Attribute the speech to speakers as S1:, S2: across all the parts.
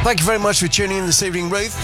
S1: Thank you very much for tuning in this evening, Ruth.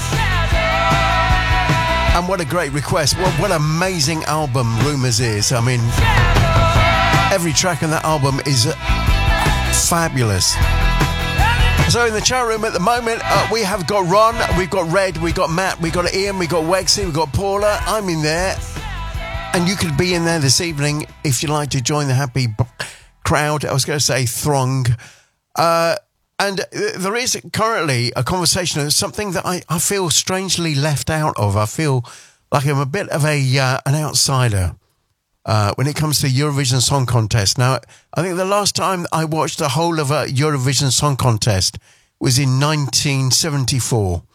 S1: And what a great request. What an amazing album Rumours is. I mean, every track on that album is fabulous. So in the chat room at the moment, we have got Ron, we've got Red, we've got Matt, we've got Ian, we've got Wexy, we've got Paula. I'm in there. And you could be in there this evening if you'd like to join the happy crowd. I was going to say throng. And there is currently a conversation of something that I feel strangely left out of. I feel like I'm a bit of an outsider when it comes to Eurovision Song Contest. Now, I think the last time I watched the whole of a Eurovision Song Contest was in 1974.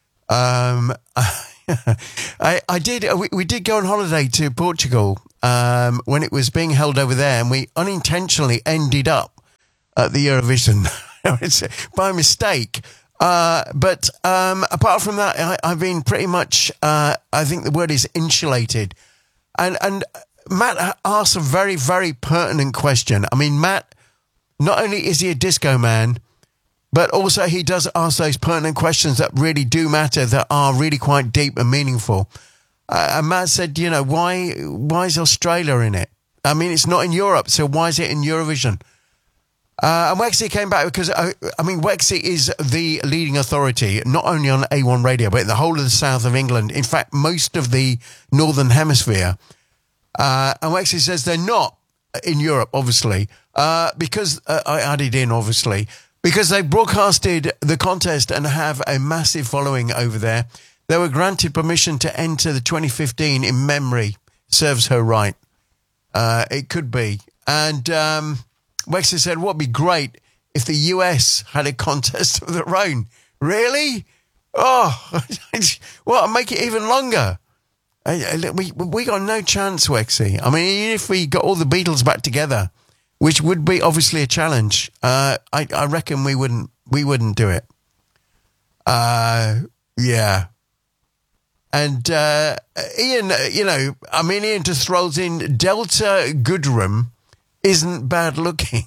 S1: We did go on holiday to Portugal when it was being held over there, and we unintentionally ended up at the Eurovision. It's by mistake. But apart from that, I've been pretty much, I think the word is insulated. And Matt asked a very, very pertinent question. I mean, Matt, not only is he a disco man, but also he does ask those pertinent questions that really do matter, that are really quite deep and meaningful. And Matt said, you know, why is Australia in it? I mean, it's not in Europe, so why is it in Eurovision? And Wexy came back because, Wexy is the leading authority, not only on A1 radio, but in the whole of the south of England. In fact, most of the northern hemisphere. And Wexy says they're not in Europe, obviously, because I added in, obviously, because they broadcasted the contest and have a massive following over there. They were granted permission to enter the 2015 in memory. Serves her right. It could be. And Wexy said, what'd be great if the US had a contest of their own. Really? Oh, well, make it even longer. We got no chance, Wexy. I mean, even if we got all the Beatles back together, which would be obviously a challenge, I reckon we wouldn't do it. Yeah. And Ian, Ian just throws in Delta Goodrem isn't bad looking.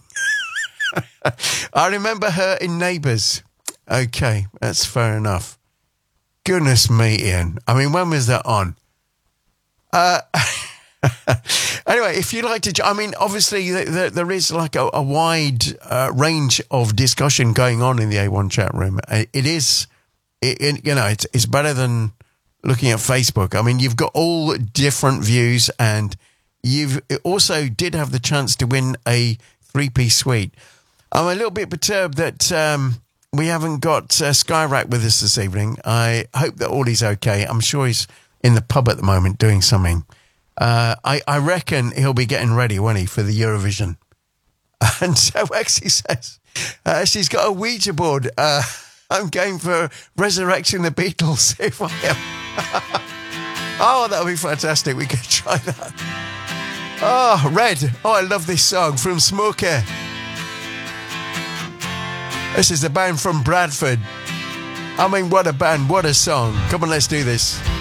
S1: I remember her in Neighbours. Okay, that's fair enough. Goodness me, Ian. I mean, when was that on? Anyway, if you'd like to... I mean, obviously, there is like a wide range of discussion going on in the A1 chat room. It's better than looking at Facebook. I mean, you've got all different views, and you've also did have the chance to win a 3-piece suite. I'm a little bit perturbed that we haven't got Skyrack with us this evening. I hope that Audie's okay. I'm sure he's in the pub at the moment doing something. I reckon he'll be getting ready, won't he, for the Eurovision. And so Wexy says she's got a Ouija board. I'm going for Resurrecting the Beatles if I am. Oh, that would be fantastic. We could try that. Oh, Red. Oh, I love this song from Smoker. This is the band from Bradford. I mean, what a band, what a song. Come on, let's do this.